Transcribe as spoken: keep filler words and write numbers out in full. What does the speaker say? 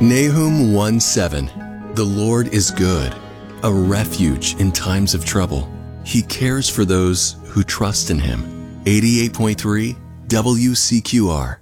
Nahum one seven. The Lord is good, a refuge in times of trouble. He cares for those who trust in him. eighty-eight point three W C Q R.